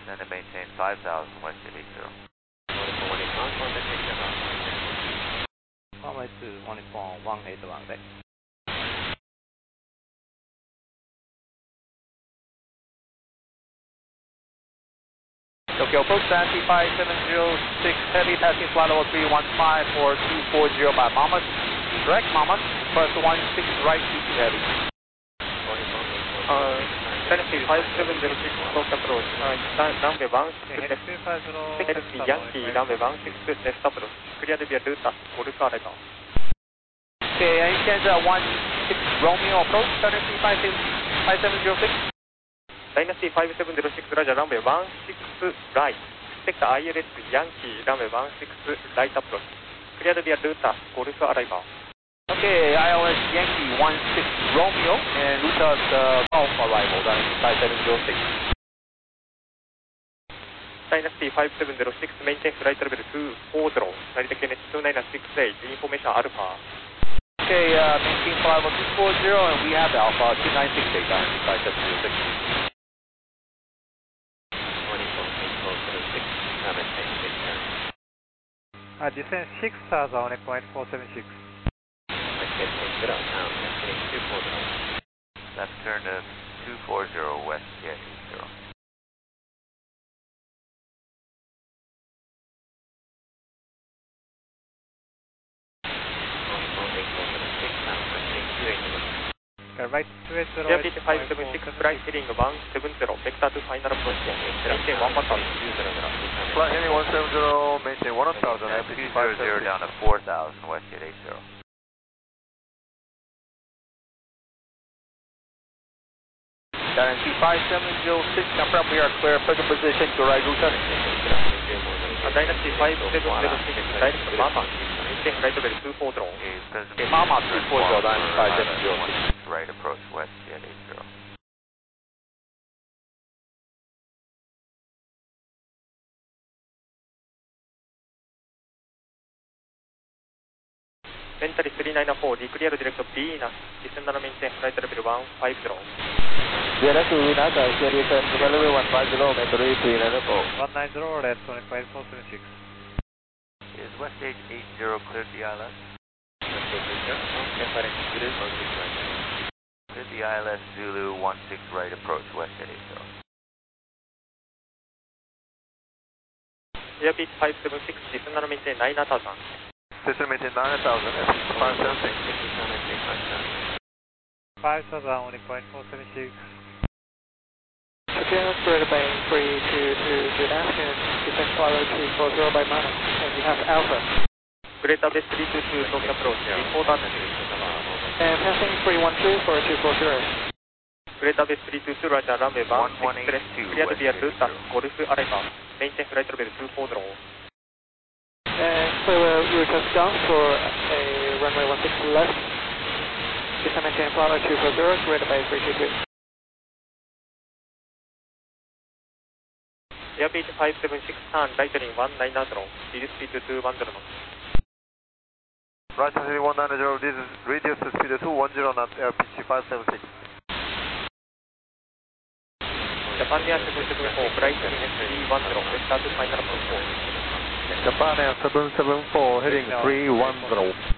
Descend and maintain 5000 West at 80. runway 2, 181, Tokyo approach Nancy 5706, heavy passing flight level 315 for 240 by Monmouth. Direct Monmouth, plus 16 right, 22 heavy. Dynasty 5706 close approach, runway 16 left. Dynasty Yankee, runway 16 left approach. Clear via Delta, Golf Alpha. Okay, engine 16 Romeo approach, Dynasty 5706. Dynasty 5706, Roger, runway 16 right. Expect ILS Yankee, runway 16 right approach. Clear via Delta, Golf Alpha. Okay, ILS Yankee 16 Romeo and Lutas Golf arrival, Dynasty 5706. Dynasty 5706, maintain flight level 240, Narita Kennedy 2968, information Alpha. Okay, maintain flight level 240 and we have Alpha 2968, Dynasty 5706. Descend 6000 on 8.476. Left turn to 240 West at 80. Right 280. Airbus 576, flight heading 170, vector to final approach, maintain 1000. Flight heading 170, maintain 1000, Descend 200 down to 4000 West at 80. Dynasty 5706, confirm we are clear, present position to right route. Dynasty 5706, direct Mama, maintain flight level 240. Okay, Mama 240, Dynasty 5706. Right approach West at 80. Entry 394, declare direct Venus, descend and maintain flight level 150. Direct Vinata, Series level 150, Metro 394. 190, left 25.476. Is West Edge 80 cleared the ILS? Cleared the ILS Zulu 16 right approach West at 80. Airbus 576, descend and maintain 9000. Descend maintain 9000, FX 576. 5000 on 8.476. Japan spread by 322, good afternoon. Descend follow 240 by Mana, and you have Alpha. Greater West 322, close approach, report that. And passing 312 for 240. Greater West 322, Roger, runway 16 left, clear via Delta, Golf Alpha, maintain flight level 240. And clear Route Gulf for a runway 16 left. Descend maintain follow 240, greater by 322. Airbus 576, turn right heading 190, reduce speed to 210 knots. Right heading 190, this is reduce the speed to 210 knots, LPG 576. Japan Air 774, flight heading 310, vector to final approach. Japan Air 774, heading 310.